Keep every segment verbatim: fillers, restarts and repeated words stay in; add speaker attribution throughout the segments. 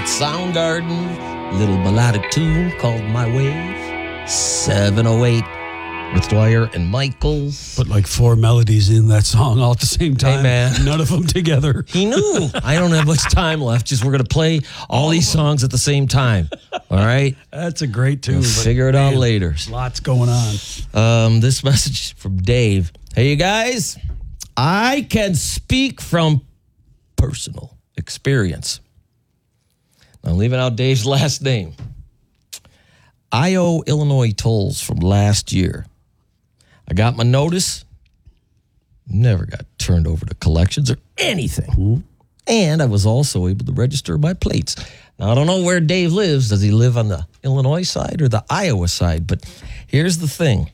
Speaker 1: Soundgarden, little melodic tune called My Wave. seven oh eight with Dwyer and Michaels.
Speaker 2: Put like four melodies in that song all at the same time.
Speaker 1: Hey, man.
Speaker 2: None of them together.
Speaker 1: He knew. I don't have much time left. Just we're going to play all these songs at the same time. All right?
Speaker 2: That's a great tune.
Speaker 1: We'll figure it out
Speaker 2: man,
Speaker 1: later.
Speaker 2: Lots going on.
Speaker 1: Um, this message from Dave. Hey, you guys. I can speak from personal experience. Now, I'm leaving out Dave's last name. I owe Illinois tolls from last year. I got my notice, never got turned over to collections or anything. Mm-hmm. And I was also able to register my plates. Now, I don't know where Dave lives. Does he live on the Illinois side or the Iowa side? But here's the thing.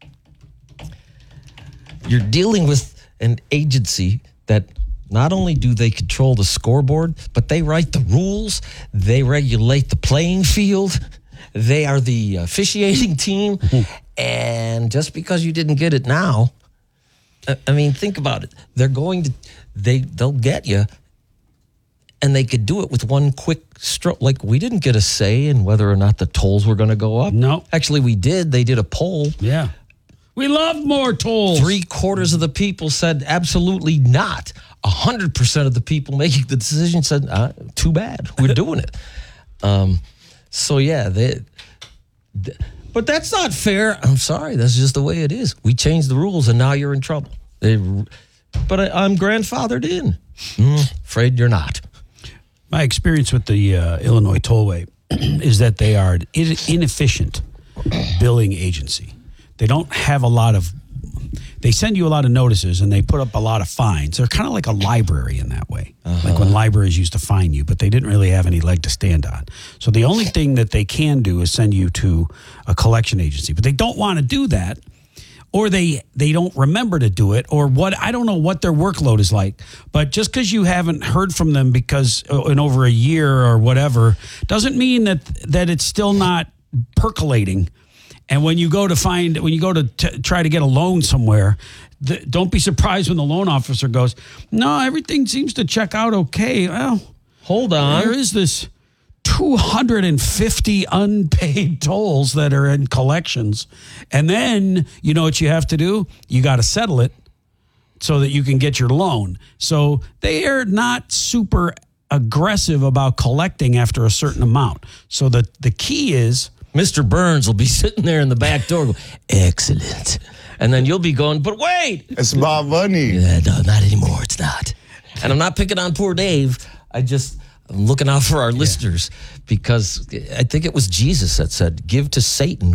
Speaker 1: You're dealing with an agency that not only do they control the scoreboard, but they write the rules. They regulate the playing field. They are the officiating team. And just because you didn't get it now, I mean, think about it. They're going to, they, they'll get you. And they could do it with one quick stroke. Like, we didn't get a say in whether or not the tolls were going to go up.
Speaker 2: No.
Speaker 1: Actually, we did. They did a poll.
Speaker 2: Yeah. We love more tolls.
Speaker 1: Three quarters of the people said absolutely not. A hundred percent of the people making the decision said, uh, too bad. We're doing it. Um, so, yeah. They, they, but that's not fair. I'm sorry. That's just the way it is. We changed the rules, and now you're in trouble. They, but I, I'm grandfathered in. Mm, afraid you're not.
Speaker 2: My experience with the uh, Illinois Tollway is that they are an inefficient billing agency. They don't have a lot of, they send you a lot of notices and they put up a lot of fines. They're kind of like a library in that way. Uh-huh. Like when libraries used to fine you, but they didn't really have any leg to stand on. So the only thing that they can do is send you to a collection agency, but they don't want to do that. Or they, they don't remember to do it, or what, I don't know what their workload is like. But just because you haven't heard from them because in over a year or whatever, doesn't mean that that it's still not percolating. And when you go to find, when you go to t- try to get a loan somewhere, the, don't be surprised when the loan officer goes, no, everything seems to check out okay. Well,
Speaker 1: hold on.
Speaker 2: There is this two hundred fifty unpaid tolls that are in collections. And then, you know what you have to do? You got to settle it so that you can get your loan. So they are not super aggressive about collecting after a certain amount. So the, the key is,
Speaker 1: Mister Burns will be sitting there in the back door going, excellent. And then you'll be going, but wait.
Speaker 3: It's my money.
Speaker 1: Yeah, no, not anymore. It's not. And I'm not picking on poor Dave. I just... I'm looking out for our listeners, because I think it was Jesus that said, give to Satan